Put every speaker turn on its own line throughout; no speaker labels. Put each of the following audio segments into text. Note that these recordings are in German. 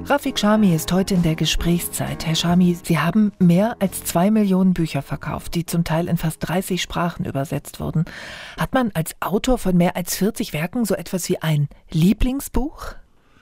Rafik Chami ist heute in der Gesprächszeit. Herr Chami, Sie haben mehr als 2 Millionen Bücher verkauft, die zum Teil in fast 30 Sprachen übersetzt wurden. Hat man als Autor von mehr als 40 Werken so etwas wie ein Lieblingsbuch?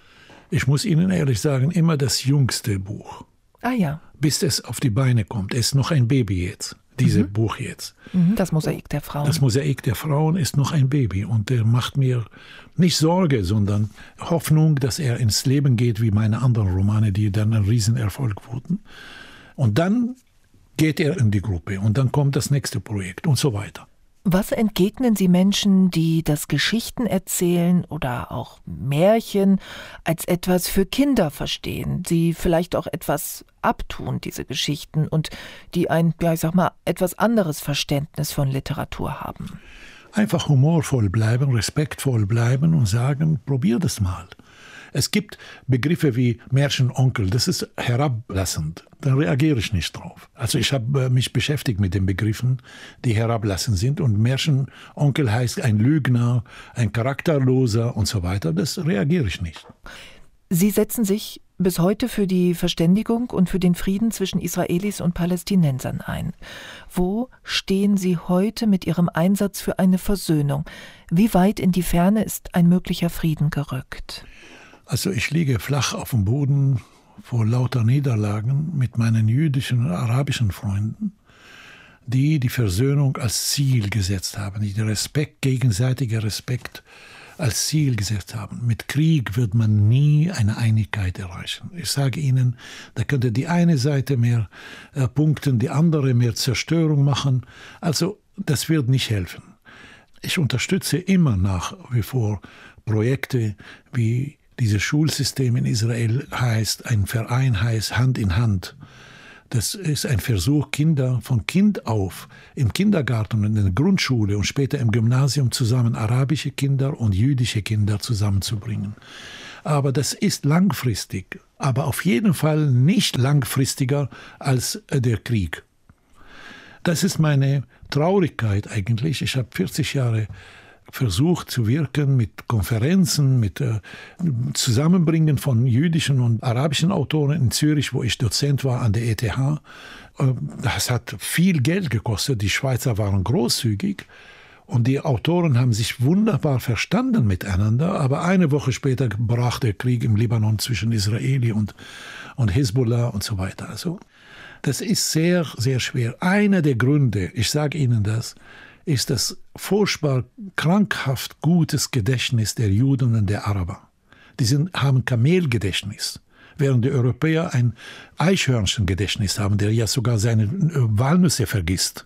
Ich muss Ihnen ehrlich sagen, immer das jüngste Buch.
Ah ja.
Bis es auf die Beine kommt. Es ist noch ein Baby jetzt, dieses Buch jetzt.
Das Mosaik der Frauen.
Das Mosaik der Frauen ist noch ein Baby. Und der macht mir nicht Sorge, sondern Hoffnung, dass er ins Leben geht wie meine anderen Romane, die dann ein Riesenerfolg wurden. Und dann geht er in die Gruppe und dann kommt das nächste Projekt und so weiter.
Was entgegnen Sie Menschen, die das Geschichten erzählen oder auch Märchen als etwas für Kinder verstehen, die vielleicht auch etwas abtun, diese Geschichten, und die ein, etwas anderes Verständnis von Literatur haben?
Einfach humorvoll bleiben, respektvoll bleiben und sagen, probier das mal. Es gibt Begriffe wie Märchenonkel, das ist herablassend. Da reagiere ich nicht drauf. Also ich habe mich beschäftigt mit den Begriffen, die herablassend sind. Und Märchenonkel heißt ein Lügner, ein Charakterloser und so weiter. Das reagiere ich nicht.
Sie setzen sich bis heute für die Verständigung und für den Frieden zwischen Israelis und Palästinensern ein. Wo stehen Sie heute mit Ihrem Einsatz für eine Versöhnung? Wie weit in die Ferne ist ein möglicher Frieden gerückt?
Also ich liege flach auf dem Boden vor lauter Niederlagen mit meinen jüdischen und arabischen Freunden, die die Versöhnung als Ziel gesetzt haben, die den Respekt, gegenseitiger Respekt als Ziel gesetzt haben. Mit Krieg wird man nie eine Einigkeit erreichen. Ich sage Ihnen, da könnte die eine Seite mehr punkten, die andere mehr Zerstörung machen. Also das wird nicht helfen. Ich unterstütze immer nach wie vor Projekte wie dieses Schulsystem in Israel heißt, ein Verein heißt Hand in Hand. Das ist ein Versuch, Kinder von Kind auf im Kindergarten und in der Grundschule und später im Gymnasium zusammen arabische Kinder und jüdische Kinder zusammenzubringen. Aber das ist langfristig, aber auf jeden Fall nicht langfristiger als der Krieg. Das ist meine Traurigkeit eigentlich. Ich habe 40 Jahre versucht zu wirken mit Konferenzen, mit Zusammenbringen von jüdischen und arabischen Autoren in Zürich, wo ich Dozent war an der ETH. Das hat viel Geld gekostet. Die Schweizer waren großzügig und die Autoren haben sich wunderbar verstanden miteinander. Aber eine Woche später brach der Krieg im Libanon zwischen Israeli und Hisbollah und so weiter. Also, das ist sehr, sehr schwer. Einer der Gründe, ich sage Ihnen das, ist das furchtbar krankhaft gutes Gedächtnis der Juden und der Araber. Die haben Kamelgedächtnis, während die Europäer ein Eichhörnchengedächtnis haben, der ja sogar seine Walnüsse vergisst.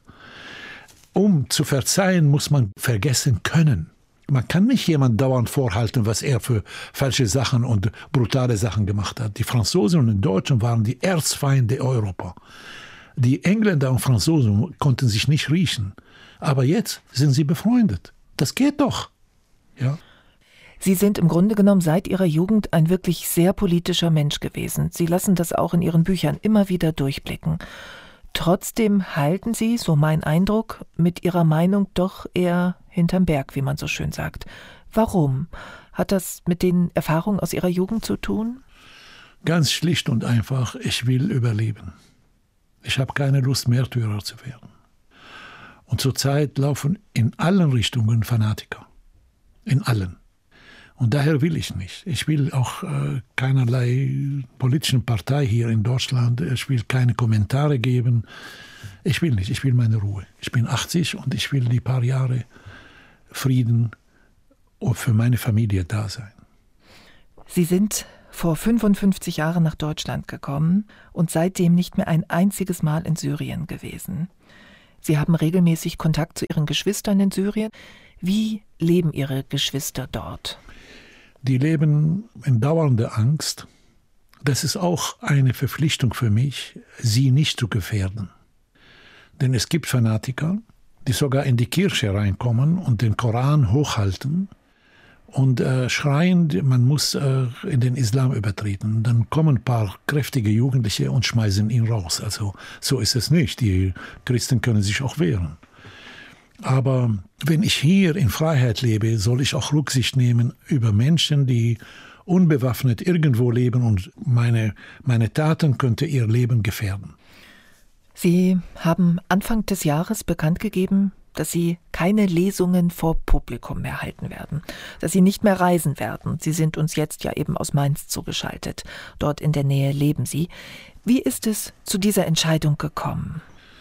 Um zu verzeihen, muss man vergessen können. Man kann nicht jemand dauernd vorhalten, was er für falsche Sachen und brutale Sachen gemacht hat. Die Franzosen und die Deutschen waren die Erzfeinde Europas. Die Engländer und Franzosen konnten sich nicht riechen. Aber jetzt sind sie befreundet. Das geht doch. Ja.
Sie sind im Grunde genommen seit Ihrer Jugend ein wirklich sehr politischer Mensch gewesen. Sie lassen das auch in Ihren Büchern immer wieder durchblicken. Trotzdem halten Sie, so mein Eindruck, mit Ihrer Meinung doch eher hinterm Berg, wie man so schön sagt. Warum? Hat das mit den Erfahrungen aus Ihrer Jugend zu tun?
Ganz schlicht und einfach, ich will überleben. Ich habe keine Lust, Märtyrer zu werden. Und zurzeit laufen in allen Richtungen Fanatiker. In allen. Und daher will ich nicht. Ich will auch keinerlei politischen Partei hier in Deutschland. Ich will keine Kommentare geben. Ich will nicht. Ich will meine Ruhe. Ich bin 80 und ich will die paar Jahre Frieden und für meine Familie da sein.
Sie sind vor 55 Jahren nach Deutschland gekommen und seitdem nicht mehr ein einziges Mal in Syrien gewesen. Sie haben regelmäßig Kontakt zu Ihren Geschwistern in Syrien. Wie leben Ihre Geschwister dort?
Die leben in dauernder Angst. Das ist auch eine Verpflichtung für mich, sie nicht zu gefährden. Denn es gibt Fanatiker, die sogar in die Kirche reinkommen und den Koran hochhalten und schreien, man muss in den Islam übertreten. Dann kommen ein paar kräftige Jugendliche und schmeißen ihn raus. Also so ist es nicht. Die Christen können sich auch wehren. Aber wenn ich hier in Freiheit lebe, soll ich auch Rücksicht nehmen über Menschen, die unbewaffnet irgendwo leben und meine Taten könnte ihr Leben gefährden.
Sie haben Anfang des Jahres bekannt gegeben, dass Sie keine Lesungen vor Publikum mehr halten werden, dass Sie nicht mehr reisen werden. Sie sind uns jetzt ja eben aus Mainz zugeschaltet. Dort in der Nähe leben Sie. Wie ist es zu dieser Entscheidung gekommen?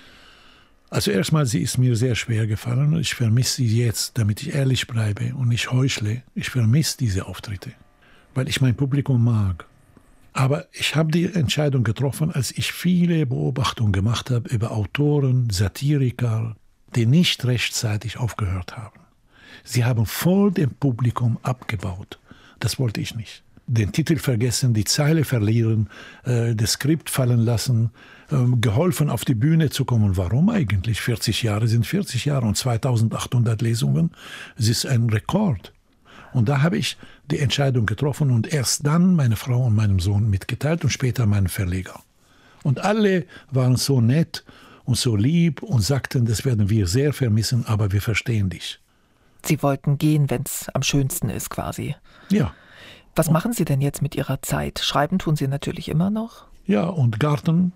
Also erstmal, sie ist mir sehr schwer gefallen. Ich vermisse sie jetzt, damit ich ehrlich bleibe und nicht heuchle. Ich vermisse diese Auftritte, weil ich mein Publikum mag. Aber ich habe die Entscheidung getroffen, als ich viele Beobachtungen gemacht habe über Autoren, Satiriker, die nicht rechtzeitig aufgehört haben. Sie haben vor dem Publikum abgebaut. Das wollte ich nicht. Den Titel vergessen, die Zeile verlieren, das Skript fallen lassen, geholfen auf die Bühne zu kommen. Warum eigentlich? 40 Jahre sind 40 Jahre und 2800 Lesungen, es ist ein Rekord. Und da habe ich die Entscheidung getroffen und erst dann meine Frau und meinem Sohn mitgeteilt und später meinen Verleger. Und alle waren so nett und so lieb und sagten, das werden wir sehr vermissen, aber wir verstehen dich.
Sie wollten gehen, wenn es am schönsten ist quasi.
Ja.
Was machen Sie denn jetzt mit Ihrer Zeit? Schreiben tun Sie natürlich immer noch?
Ja, und Garten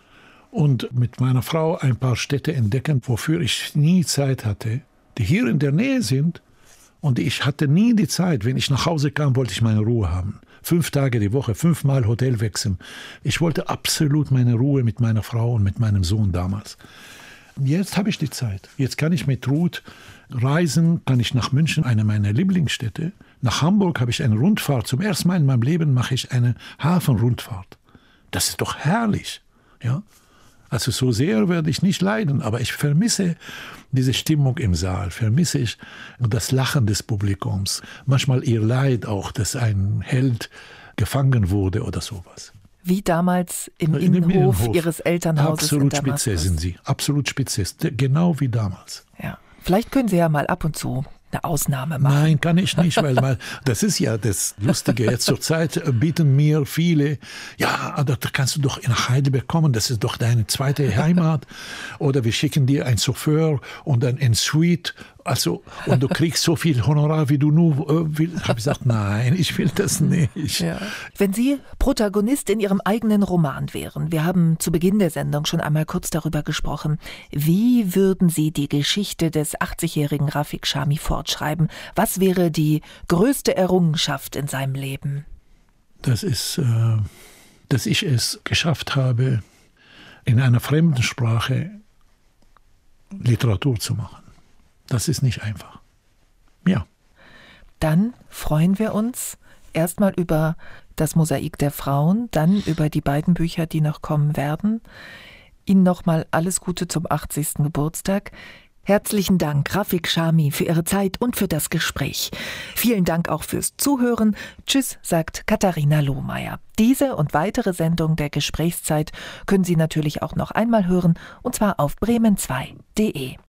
und mit meiner Frau ein paar Städte entdecken, wofür ich nie Zeit hatte, die hier in der Nähe sind. Und ich hatte nie die Zeit. Wenn ich nach Hause kam, wollte ich meine Ruhe haben. 5 Tage die Woche, 5-mal Hotel wechseln. Ich wollte absolut meine Ruhe mit meiner Frau und mit meinem Sohn damals. Jetzt habe ich die Zeit. Jetzt kann ich mit Ruth reisen, kann ich nach München, eine meiner Lieblingsstädte. Nach Hamburg habe ich eine Rundfahrt. Zum ersten Mal in meinem Leben mache ich eine Hafenrundfahrt. Das ist doch herrlich. Ja? Also so sehr werde ich nicht leiden, aber ich vermisse diese Stimmung im Saal, vermisse ich das Lachen des Publikums. Manchmal ihr Leid auch, dass ein Held gefangen wurde oder sowas.
Wie damals im Innenhof Ihres Elternhauses
absolut
in Damaskus.
Spitze sind Sie, absolut spitze, genau wie damals.
Ja. Vielleicht können Sie ja mal ab und zu eine Ausnahme machen.
Nein, kann ich nicht, weil das ist ja das Lustige. Jetzt zur Zeit bieten mir viele, ja, da kannst du doch nach Heidelberg kommen, das ist doch deine zweite Heimat. Oder wir schicken dir einen Chauffeur und dann ein Suite. Also, und du kriegst so viel Honorar, wie du nur willst. Ich habe gesagt, nein, ich will das nicht.
Ja. Wenn Sie Protagonist in Ihrem eigenen Roman wären, wir haben zu Beginn der Sendung schon einmal kurz darüber gesprochen, wie würden Sie die Geschichte des 80-jährigen Rafik Chami fortschreiben? Was wäre die größte Errungenschaft in seinem Leben?
Das ist, dass ich es geschafft habe, in einer fremden Sprache Literatur zu machen. Das ist nicht einfach. Ja.
Dann freuen wir uns erstmal über das Mosaik der Frauen, dann über die beiden Bücher, die noch kommen werden. Ihnen nochmal alles Gute zum 80. Geburtstag. Herzlichen Dank, Rafik Chami, für Ihre Zeit und für das Gespräch. Vielen Dank auch fürs Zuhören. Tschüss, sagt Katharina Lohmeier. Diese und weitere Sendungen der Gesprächszeit können Sie natürlich auch noch einmal hören, und zwar auf bremen2.de.